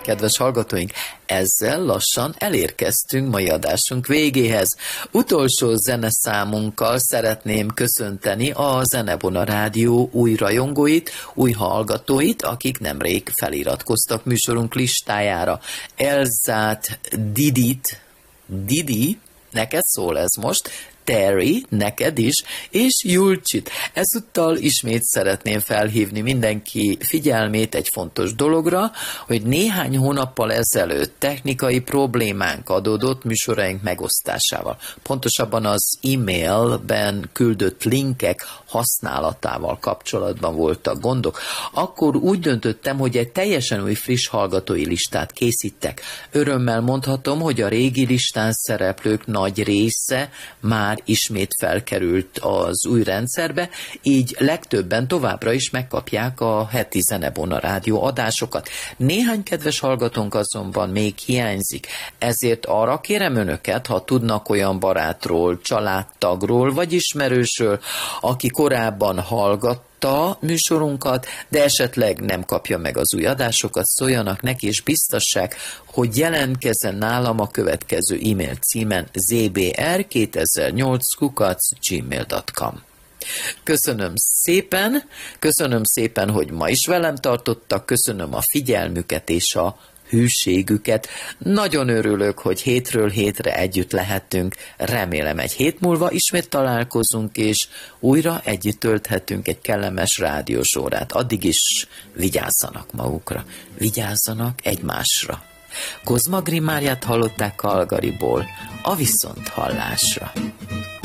kedves hallgatóink, ezzel lassan elérkeztünk mai adásunk végéhez. Utolsó zeneszámunkkal szeretném köszönteni a Zenebona Rádió új rajongóit, új hallgatóit, akik nemrég feliratkoztak műsorunk listájára. Elzát, Didi, neked szól ez most, Terry, neked is, és Julcsit. Ezúttal ismét szeretném felhívni mindenki figyelmét egy fontos dologra, hogy néhány hónappal ezelőtt technikai problémánk adódott műsoraink megosztásával. Pontosabban az e-mailben küldött linkek használatával kapcsolatban voltak gondok. Akkor úgy döntöttem, hogy egy teljesen új friss hallgatói listát készítek. Örömmel mondhatom, hogy a régi listán szereplők nagy része már ismét felkerült az új rendszerbe, így legtöbben továbbra is megkapják a heti Zenebona Rádió adásokat. Néhány kedves hallgatónk azonban még hiányzik, ezért arra kérem önöket, ha tudnak olyan barátról, családtagról vagy ismerősről, aki korábban hallgatta műsorunkat, de esetleg nem kapja meg az új adásokat, szóljanak neki és biztassák, hogy jelentkezzen nálam a következő e-mail címen zbr2008@gmail.com. Köszönöm szépen, hogy ma is velem tartottak, köszönöm a figyelmüket és a hűségüket. Nagyon örülök, hogy hétről hétre együtt lehetünk. Remélem egy hét múlva ismét találkozunk, és újra együtt tölthetünk egy kellemes rádiós órát. Addig is vigyázzanak magukra, vigyázzanak egymásra. Kozma Grimáriát hallották Calgaryból, a viszonthallásra.